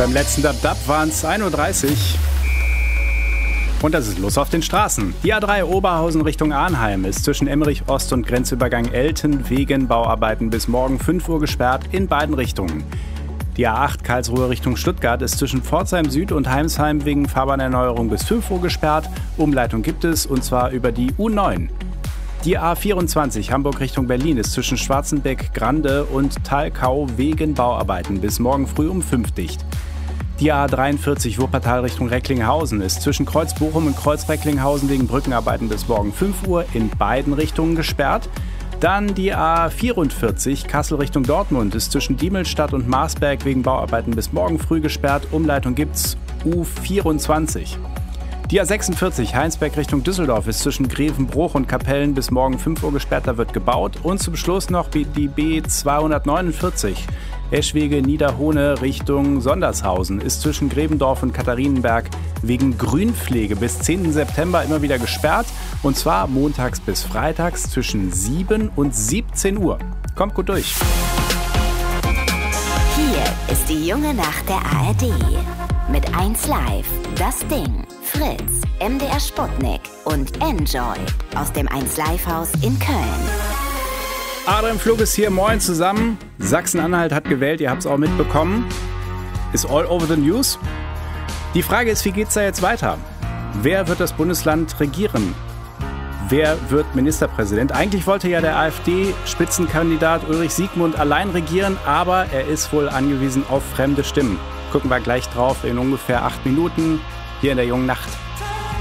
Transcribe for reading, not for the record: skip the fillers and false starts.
Beim letzten Dab waren es 1:30 Uhr. Und das ist los auf den Straßen. Die A3 Oberhausen Richtung Arnheim ist zwischen Emmerich Ost und Grenzübergang Elten wegen Bauarbeiten bis morgen 5 Uhr gesperrt in beiden Richtungen. Die A8 Karlsruhe Richtung Stuttgart ist zwischen Pforzheim Süd und Heimsheim wegen Fahrbahnerneuerung bis 5 Uhr gesperrt. Umleitung gibt es, und zwar über die U9. Die A24 Hamburg Richtung Berlin ist zwischen Schwarzenbeck, Grande und Thalkau wegen Bauarbeiten bis morgen früh um 5 dicht. Die A43 Wuppertal Richtung Recklinghausen ist zwischen Kreuz Bochum und Kreuz Recklinghausen wegen Brückenarbeiten bis morgen 5 Uhr in beiden Richtungen gesperrt. Dann die A44 Kassel Richtung Dortmund ist zwischen Diemelstadt und Marsberg wegen Bauarbeiten bis morgen früh gesperrt. Umleitung gibt's U24. Die A46 Heinsberg Richtung Düsseldorf ist zwischen Grevenbruch und Kapellen bis morgen 5 Uhr gesperrt, da wird gebaut. Und zum Schluss noch die B249 Eschwege Niederhohne Richtung Sondershausen ist zwischen Gräbendorf und Katharinenberg wegen Grünpflege bis 10. September immer wieder gesperrt. Und zwar montags bis freitags zwischen 7 und 17 Uhr. Kommt gut durch. Hier ist die junge Nacht der ARD. Mit 1Live, Das Ding, Fritz, MDR Sputnik und Enjoy aus dem 1Live-Haus in Köln. Adrian Flug ist hier, moin zusammen. Sachsen-Anhalt hat gewählt, ihr habt es auch mitbekommen. Ist all over the news. Die Frage ist, wie geht's da jetzt weiter? Wer wird das Bundesland regieren? Wer wird Ministerpräsident? Eigentlich wollte ja der AfD-Spitzenkandidat Ulrich Siegmund allein regieren, aber er ist wohl angewiesen auf fremde Stimmen. Gucken wir gleich drauf in ungefähr 8 Minuten hier in der jungen Nacht.